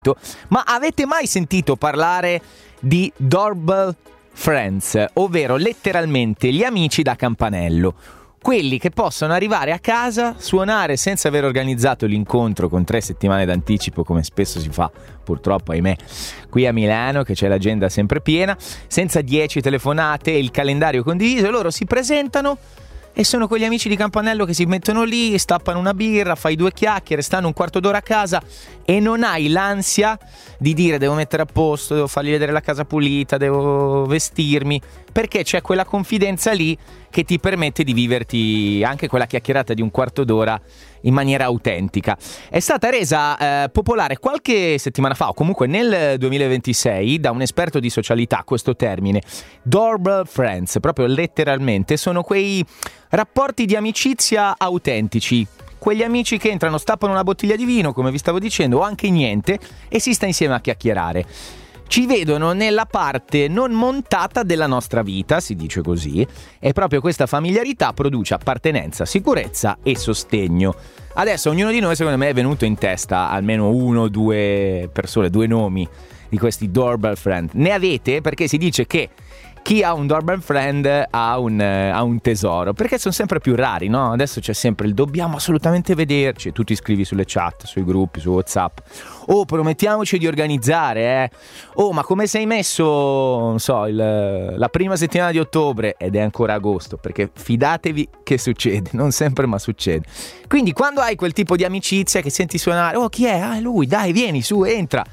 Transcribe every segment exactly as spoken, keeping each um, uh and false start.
Ma avete mai sentito parlare di Doorbell Friends, ovvero letteralmente gli amici da campanello? Quelli che possono arrivare a casa, suonare senza aver organizzato l'incontro con tre settimane d'anticipo, come spesso si fa, purtroppo, ahimè, qui a Milano, che c'è l'agenda sempre piena, senza dieci telefonate e il calendario condiviso, e loro si presentano e sono quegli amici di campanello che si mettono lì, stappano una birra, fai due chiacchiere, stanno un quarto d'ora a casa e non hai l'ansia di dire devo mettere a posto, devo fargli vedere la casa pulita, devo vestirmi, perché c'è quella confidenza lì che ti permette di viverti anche quella chiacchierata di un quarto d'ora in maniera autentica. È stata resa eh, popolare qualche settimana fa, o comunque nel duemilaventisei, da un esperto di socialità, questo termine Doorbell Friends, proprio letteralmente sono quei rapporti di amicizia autentici, quegli amici che entrano, stappano una bottiglia di vino, come vi stavo dicendo, o anche niente, e si sta insieme a chiacchierare. Ci vedono nella parte non montata della nostra vita, si dice così, e proprio questa familiarità produce appartenenza, sicurezza e sostegno. Adesso ognuno di noi, secondo me, è venuto in testa almeno uno o due persone, due nomi di questi Doorbell Friend. Ne avete? Perché si dice che chi ha un Doorbell Friend ha un, uh, ha un tesoro, perché sono sempre più rari, no? Adesso c'è sempre il dobbiamo assolutamente vederci, tu ti scrivi sulle chat, sui gruppi, su WhatsApp, oh promettiamoci di organizzare, eh oh ma come sei messo, non so, il, la prima settimana di ottobre, ed è ancora agosto, perché fidatevi che succede, non sempre ma succede. Quindi quando hai quel tipo di amicizia che senti suonare, oh chi è? Ah è lui, dai vieni su, entra,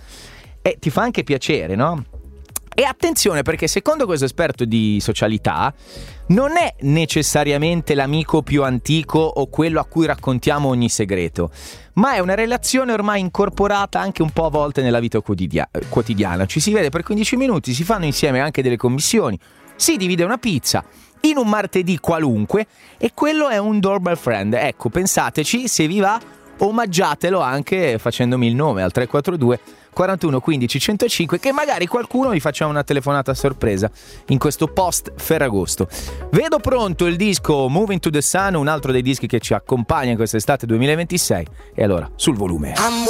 e ti fa anche piacere, no? E attenzione, perché secondo questo esperto di socialità non è necessariamente l'amico più antico o quello a cui raccontiamo ogni segreto, ma è una relazione ormai incorporata anche un po' a volte nella vita quotidia- quotidiana. Ci si vede per quindici minuti, si fanno insieme anche delle commissioni, si divide una pizza in un martedì qualunque e quello è un Doorbell Friend. Ecco, pensateci, se vi va, omaggiatelo anche facendomi il nome al tre quattro due quarantuno quindici centocinque, che magari qualcuno vi faccia una telefonata a sorpresa in questo post Ferragosto. Vedo pronto il disco Moving to the Sun, un altro dei dischi che ci accompagna in quest'estate duemilaventisei, e allora sul volume.